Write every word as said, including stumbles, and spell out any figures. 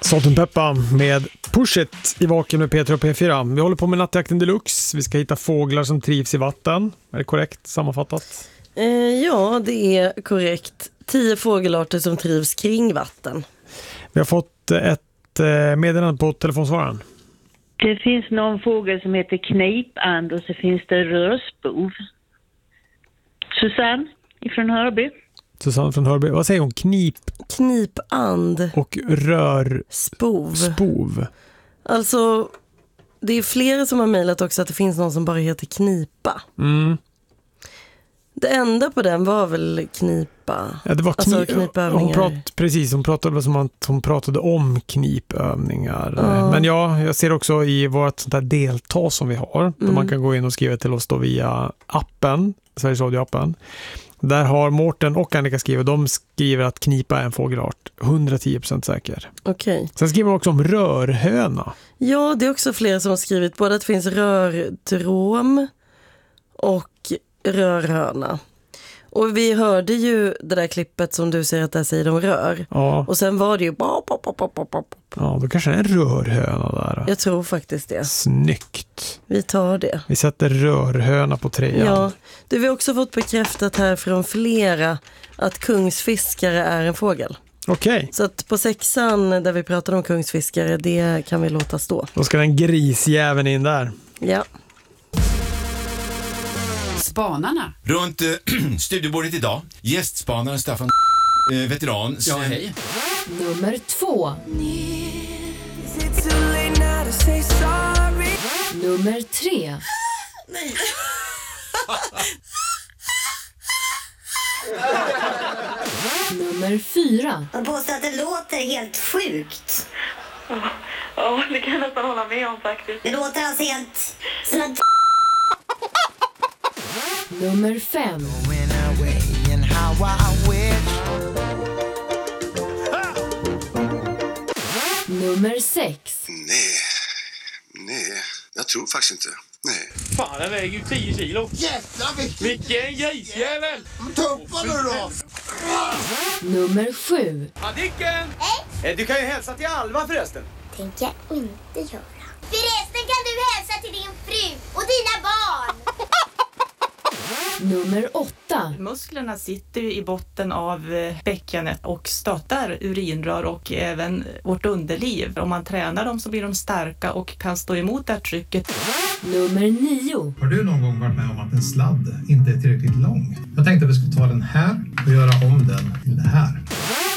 Salt and Peppa med Push It i Vaken med P tre och P fyra. Vi håller på med nattjakten deluxe. Vi ska hitta fåglar som trivs i vatten. Är det korrekt sammanfattat? Eh, ja, det är korrekt. Tio fågelarter som trivs kring vatten. Vi har fått ett eh, meddelande på telefonsvararen. Det finns någon fågel som heter knipand och så finns det rörsbov. Susanne ifrån Hörby. Susanne från Hörby. Vad säger hon? Knip? Knipand. Och rör... Spov. Spov. Alltså, det är flera som har mejlat också att det finns någon som bara heter knipa. Mm. Det enda på den var väl knipa. Ja, det var kni- alltså knipövningar. Hon prat, precis, hon pratade som att hon pratade om knipövningar. Ja. Men ja, jag ser också i vårt sånt här delta som vi har. Mm. Där man kan gå in och skriva till oss då via appen, Sveriges Radio-appen. Där har Mårten och Annika skrivit, de skriver att knipa är en fågelart. hundratio procent säker. Okej. Okay. Sen skriver de också om rörhöna. Ja, det är också flera som har skrivit både att det finns rörtrom och rörhörna. Och vi hörde ju det där klippet som du säger att där säger de rör. Ja. Och sen var det ju bop, bop, bop, bop, bop. Ja, då kanske det är en rörhöna där. Jag tror faktiskt det. Snyggt. Vi tar det. Vi sätter rörhöna på trean. Ja, du, vi har också fått bekräftat här från flera att kungsfiskare är en fågel. Okej. Okay. Så att på sexan där vi pratade om kungsfiskare, det kan vi låta stå. Då ska den grisjäveln in där. Ja. Spanarna. Runt äh, studiebordet idag, gästspanaren Staffan, äh, veteran. Ja, hej. Nummer två. Nummer tre. Nej. Nummer fyra. Man påstår att det låter helt sjukt. Ja, ja, det kan jag nästan hålla med om faktiskt. Det låter alltså helt som en... Nummer fem. Nummer sex. Nej, nej, jag tror faktiskt inte. Nej. Fan, den väger ju tio kilo. Jävlar, vilken... Vilken grisjävel! Tuppa nu då! Nummer sju. Adicken! Hej! Du kan ju hälsa till Alva förresten. Tänker jag inte göra. Förresten kan du hälsa till din fru och dina barn. Nummer åtta. Musklerna sitter ju i botten av bäckenet och stöttar urinrör och även vårt underliv. Om man tränar dem så blir de starka och kan stå emot det här trycket. Nummer nio. Har du någon gång varit med om att en sladd inte är tillräckligt lång? Jag tänkte att vi skulle ta den här och göra om den till det här.